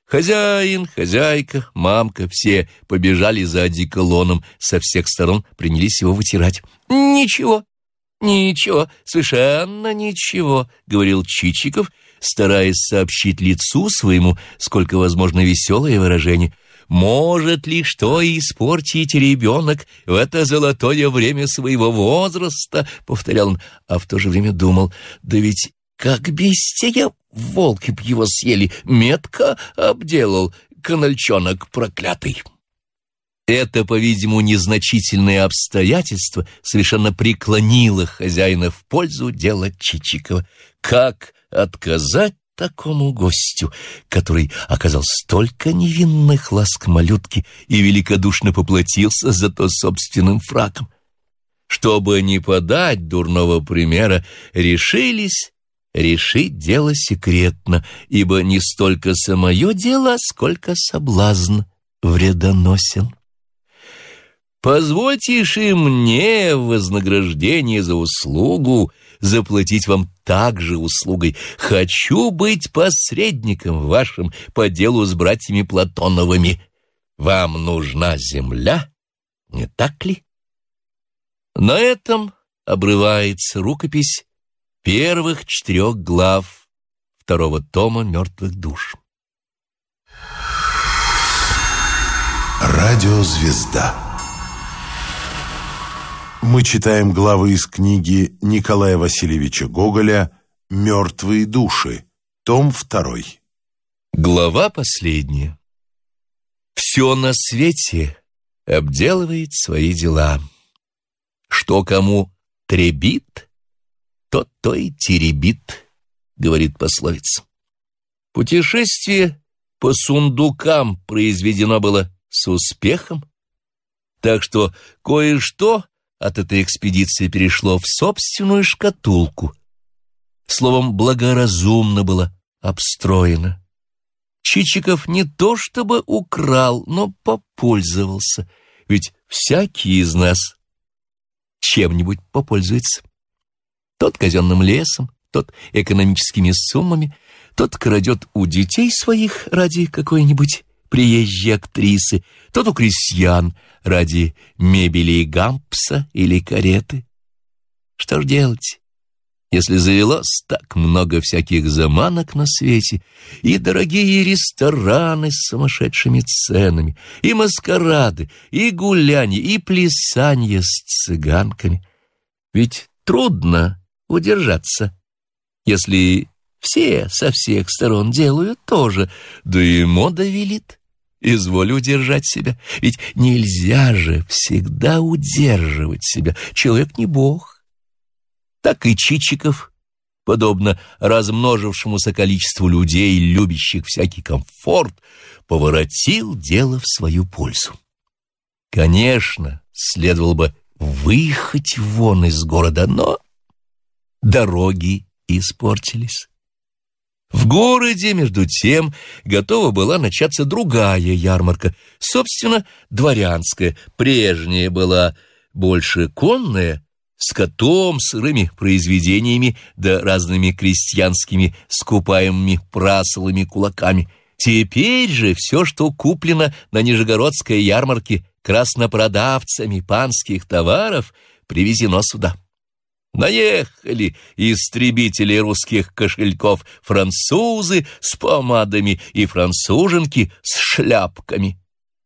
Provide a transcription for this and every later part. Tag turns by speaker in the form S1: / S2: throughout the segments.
S1: Хозяин, хозяйка, мамка — все побежали за одеколоном, со всех сторон принялись его вытирать. «Ничего, ничего, совершенно ничего», — говорил Чичиков, стараясь сообщить лицу своему, сколько возможно, веселое выражение. «Может ли что испортить ребенок в это золотое время своего возраста?» — повторял он, а в то же время думал: «Да ведь как бестия, волки б его съели, метко обделал канальчонок проклятый». Это, по-видимому, незначительное обстоятельство совершенно преклонило хозяина в пользу дела Чичикова. Как отказать такому гостю, который оказал столько невинных ласк малютки и великодушно поплатился за то собственным фраком? Чтобы не подать дурного примера, решились решить дело секретно, ибо не столько самое дело, сколько соблазн вредоносен. «Позвольте же мне в вознаграждение за услугу заплатить вам также услугой. Хочу быть посредником вашим по делу с братьями Платоновыми. Вам нужна земля, не так ли?» На этом обрывается рукопись первых 4 глав 2 тома «Мертвых душ».
S2: Радиозвезда. Мы читаем главы из книги Николая Васильевича Гоголя «Мертвые души», том 2.
S1: Глава последняя. Все на свете обделывает свои дела. Что кому требит, тот то и теребит, говорит пословица. Путешествие по сундукам произведено было с успехом, так что кое-что от этой экспедиции перешло в собственную шкатулку. Словом, благоразумно было обстроено. Чичиков не то чтобы украл, но попользовался, ведь всякий из нас чем-нибудь попользуется. Тот казенным лесом, тот экономическими суммами, тот крадет у детей своих ради какой-нибудь приезжей актрисы, тот у крестьян ради мебели и гампса или кареты. Что ж делать, если завелось так много всяких заманок на свете, и дорогие рестораны с сумасшедшими ценами, и маскарады, и гулянья, и плясанья с цыганками? Ведь трудно удержаться, если все со всех сторон делают то же, да и мода велит. Изволь удержать себя, ведь нельзя же всегда удерживать себя, человек не бог. Так и Чичиков, подобно размножившемуся количеству людей, любящих всякий комфорт, поворотил дело в свою пользу. Конечно, следовало бы выехать вон из города, но дороги испортились. В городе, между тем, готова была начаться другая ярмарка, собственно, дворянская. Прежняя была больше конная, с скотом, сырыми произведениями да разными крестьянскими скупаемыми прасолами кулаками. Теперь же все, что куплено на Нижегородской ярмарке краснопродавцами панских товаров, привезено сюда. Наехали истребители русских кошельков, французы с помадами и француженки с шляпками.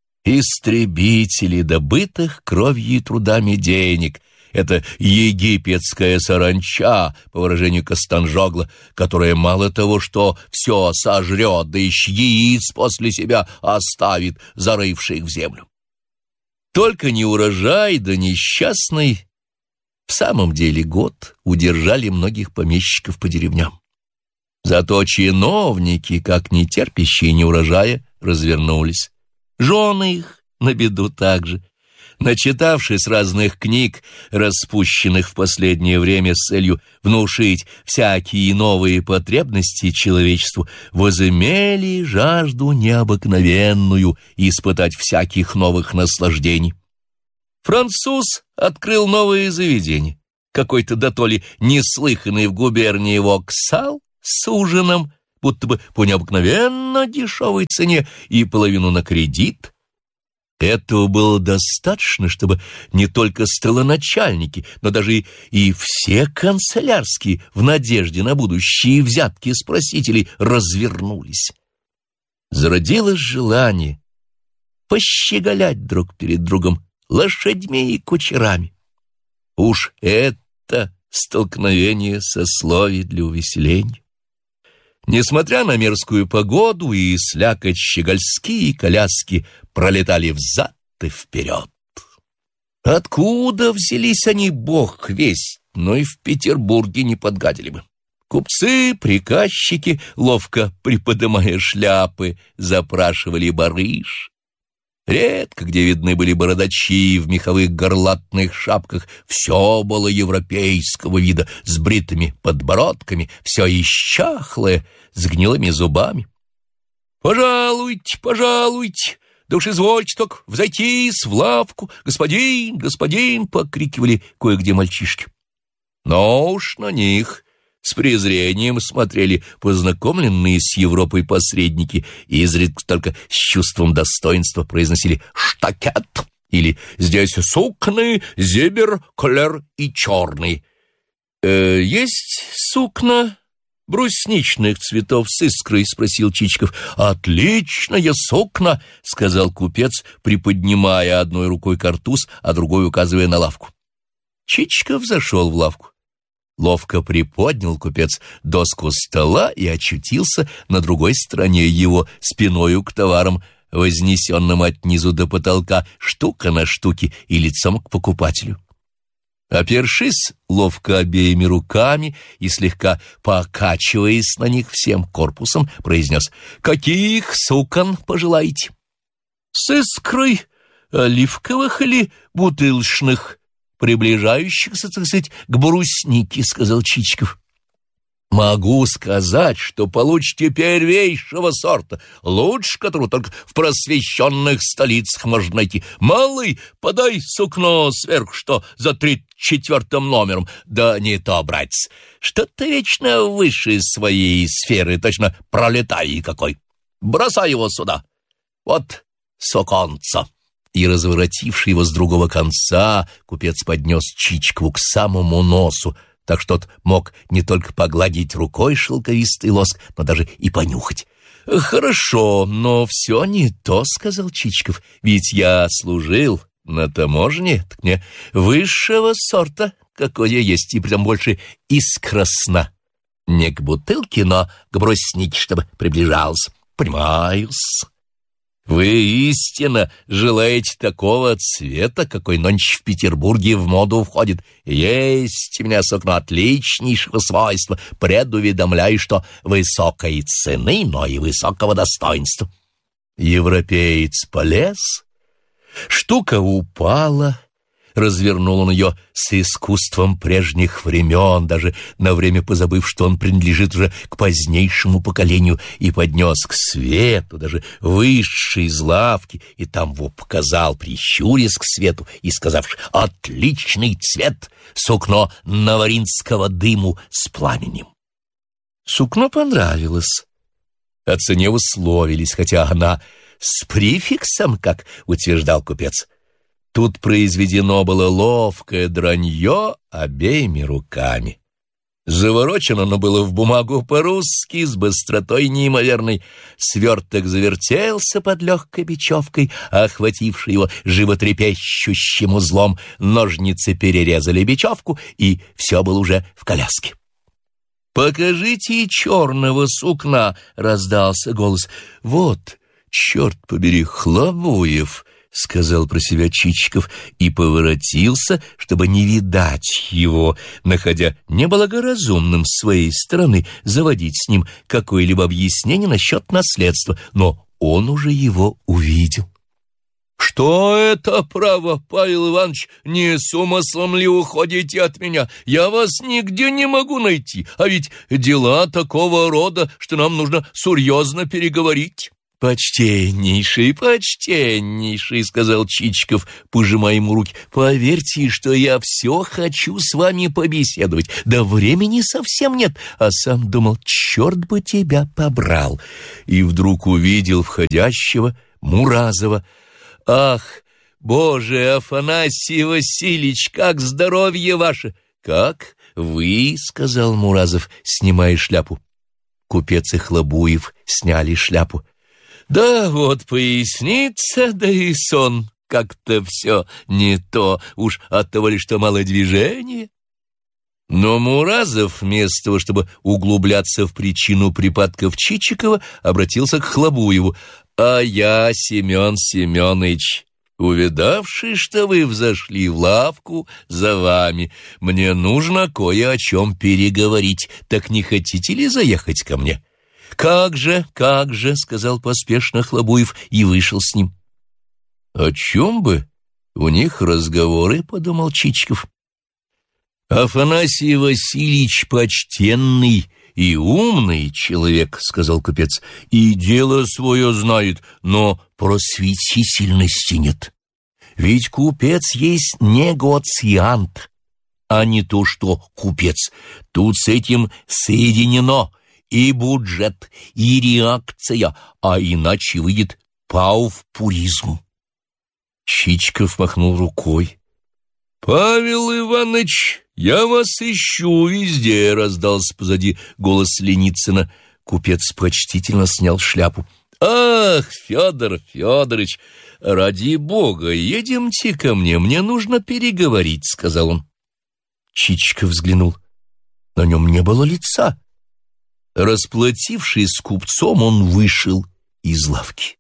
S1: Истребители добытых кровью и трудами денег — это египетская саранча, по выражению Костанжогла, которая мало того, что все сожрет, да еще яиц после себя оставит, зарывший их в землю. Только неурожай да несчастный в самом деле год удержали многих помещиков по деревням. Зато чиновники, как не терпящие неурожая, развернулись. Жены их на беду также. Начитавшись разных книг, распущенных в последнее время с целью внушить всякие новые потребности человечеству, возымели жажду необыкновенную испытать всяких новых наслаждений. Француз открыл новое заведение, какой-то дотоле неслыханный в губернии воксал с ужином, будто бы по необыкновенно дешевой цене и половину на кредит. Этого было достаточно, чтобы не только столоначальники, но даже и все канцелярские в надежде на будущие взятки спросителей развернулись. Зародилось желание пощеголять друг перед другом лошадьми и кучерами. Уж это столкновение сословий для увеселения. Несмотря на мерзкую погоду и слякоть, щегольские коляски пролетали взад и вперед. Откуда взялись они, бог весть, но и в Петербурге не подгадили бы. Купцы, приказчики, ловко приподымая шляпы, запрашивали барыш. Редко где видны были бородачи в меховых горлатных шапках. Все было европейского вида, с бритыми подбородками, все исчахлое, с гнилыми зубами. «Пожалуйте, пожалуйте, да уж извольте только взойтись в лавку, господин, господин!» — покрикивали кое-где мальчишки. Но уж на них с презрением смотрели познакомленные с Европой посредники и изредка только с чувством достоинства произносили «штакет» или «здесь сукны, зебер, клер и черный». «Есть сукна брусничных цветов с искрой?» — спросил Чичиков. «Отличная сукна!» — сказал купец, приподнимая одной рукой картуз, а другой указывая на лавку. Чичиков зашел в лавку. Ловко приподнял купец доску стола и очутился на другой стороне его, спиною к товарам, вознесенным от низу до потолка, штука на штуке и лицом к покупателю. Опершись ловко обеими руками и слегка покачиваясь на них всем корпусом, произнес: «Каких сукон пожелаете? С искрой оливковых или бутылочных, приближающихся, так сказать, к бруснике», — сказал Чичиков. «Могу сказать, что получите первейшего сорта, лучше которого только в просвещенных столицах можно найти. Малый, подай сукно сверху, что за 34-м номером. Да не то, братец, что-то вечно выше своей сферы, точно пролетарий какой. Бросай его сюда. Вот суконца». И, разворотивший его с другого конца, купец поднес Чичикову к самому носу, так что тот мог не только погладить рукой шелковистый лоск, но даже и понюхать. «Хорошо, но все не то», — сказал Чичиков, — «ведь я служил на таможне, так мне высшего сорта какое есть, и притом больше искросно. Не к бутылке, но к бруснике, чтобы приближался. Понимаю-с. Вы истинно желаете такого цвета, какой нонче в Петербурге в моду входит. Есть у меня сукно отличнейшего свойства. Предуведомляю, что высокой цены, но и высокого достоинства». Европеец полез, штука упала. Развернул он ее с искусством прежних времен, даже на время позабыв, что он принадлежит уже к позднейшему поколению, и поднес к свету, даже выше из лавки, и там его показал, прищурясь к свету и сказавши: «Отличный цвет, сукно наваринского дыму с пламенем». Сукно понравилось. О цене условились, хотя она с префиксом, как утверждал купец. Тут произведено было ловкое дранье обеими руками. Заворочено оно было в бумагу по-русски с быстротой неимоверной. Сверток завертелся под легкой бечевкой, охватившей его животрепещущим узлом. Ножницы перерезали бечевку, и все было уже в коляске. «Покажите и черного сукна!» — раздался голос. «Вот, черт побери, Хлобуев!» — сказал про себя Чичиков и поворотился, чтобы не видать его, находя неблагоразумным с своей стороны заводить с ним какое-либо объяснение насчет наследства, но он уже его увидел. «Что это, право, Павел Иванович, не с умыслом ли уходите от меня? Я вас нигде не могу найти, а ведь дела такого рода, что нам нужно серьезно переговорить». «Почтеннейший, почтеннейший», — сказал Чичиков, пожимая ему руки, — «поверьте, что я все хочу с вами побеседовать, да времени совсем нет, а сам думал, черт бы тебя побрал». И вдруг увидел входящего Муразова. «Ах, Боже, Афанасий Васильевич, как здоровье ваше!» «Как вы?» — сказал Муразов, снимая шляпу. Купец и Хлобуев сняли шляпу. «Да вот поясница, да и сон, как-то все не то, уж от того ли, что мало движения». Но Муразов, вместо того, чтобы углубляться в причину припадков Чичикова, обратился к Хлобуеву. «А я, Семен Семеныч, увидавший, что вы взошли в лавку, за вами, мне нужно кое о чем переговорить, так не хотите ли заехать ко мне?» «Как же, — сказал поспешно Хлобуев и вышел с ним. «О чем бы у них разговоры?» — подумал Чичиков. «Афанасий Васильевич почтенный и умный человек, — сказал купец, — и дело свое знает, но просветительности нет. Ведь купец есть негоциант, а не то, что купец. Тут с этим соединено и бюджет, и реакция, а иначе выйдет пауфпуризм». Чичиков махнул рукой. «Павел Иванович, я вас ищу везде», — раздался позади голос Леницына. Купец почтительно снял шляпу. «Ах, Федор Федорович, ради бога, едемте ко мне нужно переговорить», — сказал он. Чичиков взглянул. На нем не было лица. Расплатившись с купцом, он вышел из лавки.